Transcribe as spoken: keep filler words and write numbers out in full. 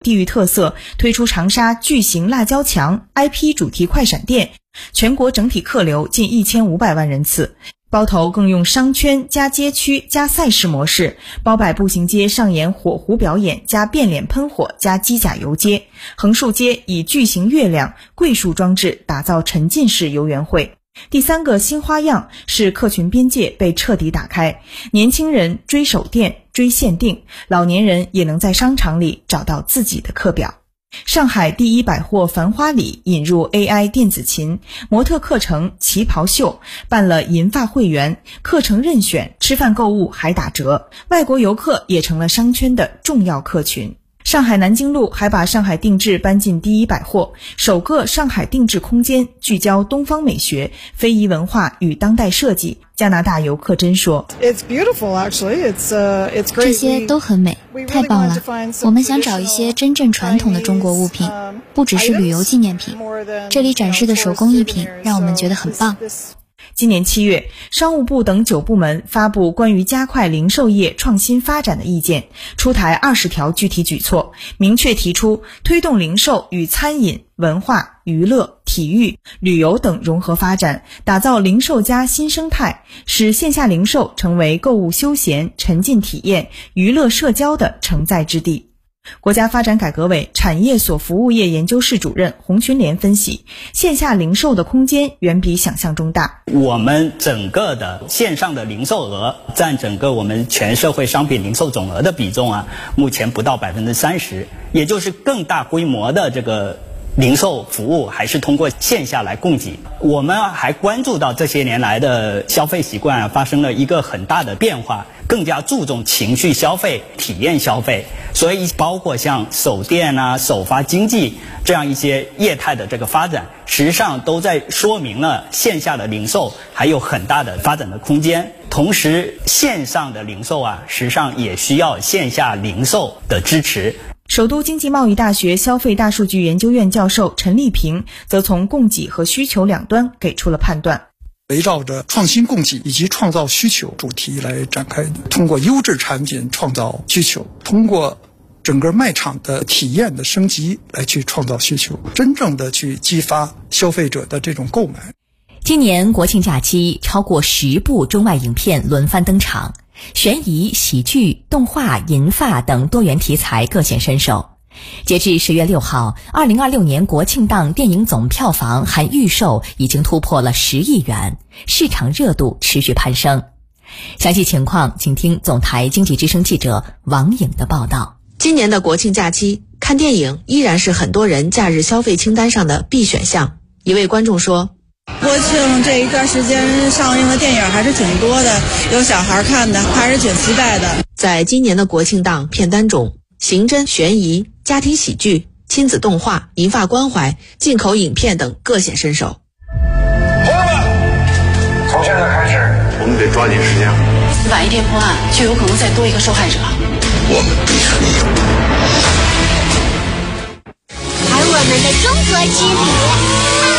地域特色，推出长沙巨型辣椒墙 I P 主题快闪店，全国整体客流近一千五百万人次。包头更用商圈加街区加赛事模式，包摆步行街上演火狐表演加变脸喷火加机甲游街，横竖街以巨型月亮、桂树装置打造沉浸式游园会。第三个新花样是客群边界被彻底打开，年轻人追手店、追限定，老年人也能在商场里找到自己的课表。上海第一百货繁花里引入 A I 电子琴、模特课程、旗袍秀，办了银发会员，课程任选，吃饭购物还打折，外国游客也成了商圈的重要客群。上海南京路还把上海定制搬进第一百货，首个上海定制空间聚焦东方美学、非遗文化与当代设计。加拿大游客真说 It's beautiful, actually. It's, uh, it's great. 这些都很美，太棒了。我们想找一些真正传统的中国物品，不只是旅游纪念品。这里展示的手工艺品让我们觉得很棒。 今年七月，商务部等九部门发布关于加快零售业创新发展的意见，出台二十条具体举措，明确提出推动零售与餐饮、文化、娱乐、体育、旅游等融合发展，打造零售加新生态，使线下零售成为购物休闲、沉浸体验、娱乐社交的承载之地。国家发展改革委产业所服务业研究室主任洪群莲分析，线下零售的空间远比想象中大。 我们整个的线上的零售额占整个我们全社会商品零售总额的比重啊，目前不到百分之三十，也就是更大规模的这个零售服务还是通过线下来供给。我们还关注到这些年来的消费习惯啊发生了一个很大的变化，更加注重情绪消费、体验消费，所以包括像首店啊、首发经济这样一些业态的这个发展，实际上都在说明了线下的零售还有很大的发展的空间。同时，线上的零售啊，实际上也需要线下零售的支持。 首都经济贸易大学消费大数据研究院教授陈立平则从供给和需求两端给出了判断。 围绕着创新供给以及创造需求主题来展开的，通过优质产品创造需求，通过整个卖场的体验的升级来去创造需求，真正的去激发消费者的这种购买。 今年国庆假期，超过十部中外影片轮番登场，悬疑、喜剧、动画、银发等多元题材各显身手。截至十月六号，二零二六年国庆档电影总票房含预售已经突破了十亿元，市场热度持续攀升。详细情况，请听总台经济之声记者王颖的报道。 今年的国庆假期，看电影依然是很多人假日消费清单上的必选项。一位观众说， 国庆这一段时间上映的电影还是挺多的，有小孩看的，还是挺期待的。 在今年的国庆档片单中，刑侦、悬疑、家庭喜剧、亲子动画、银发关怀、进口影片等各显身手。 朋友们，从现在开始，我们得抓紧时间。 晚一天破案，就有可能再多一个受害者。 我们必胜。 而我们的中国之旅。